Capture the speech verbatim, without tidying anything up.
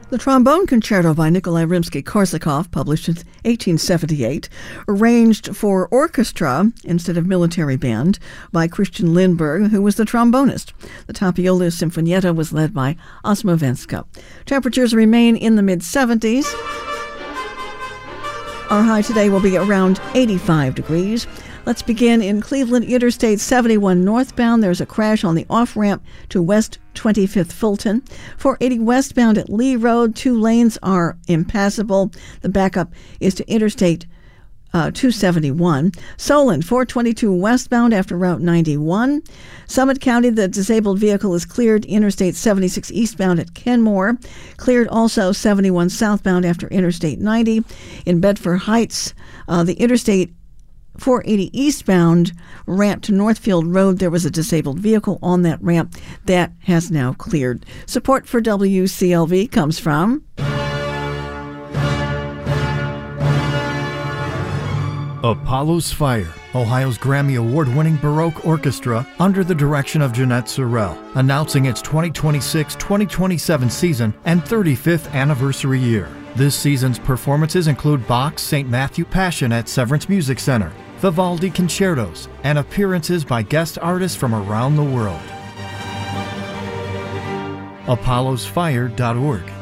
The Trombone Concerto by Nikolai Rimsky-Korsakov, published in eighteen seventy-eight, arranged for orchestra instead of military band by Christian Lindberg, who was the trombonist. The Tapiole Sinfonietta was led by Osmovenska. Temperatures remain in the mid-seventies. Our high today will be around eighty-five degrees. Let's begin in Cleveland. Interstate seventy-one northbound. There's a crash on the off-ramp to West twenty-fifth Fulton. four eighty westbound at Lee Road. Two lanes are impassable. The backup is to Interstate uh, two seventy-one. Solon, four twenty-two westbound after Route ninety-one. Summit County, the disabled vehicle is cleared. Interstate seventy-six eastbound at Kenmore. Cleared also seventy-one southbound after Interstate ninety. In Bedford Heights, uh, the Interstate four eighty eastbound ramp to Northfield Road, there was a disabled vehicle on that ramp. That has now cleared. Support for W C L V comes from Apollo's Fire, Ohio's Grammy Award-winning Baroque orchestra under the direction of Jeanette Sorrell, announcing its twenty twenty-six twenty twenty-seven season and thirty-fifth anniversary year. This season's performances include Bach's Saint Matthew Passion at Severance Music Center, Vivaldi concertos, and appearances by guest artists from around the world. apollos fire dot org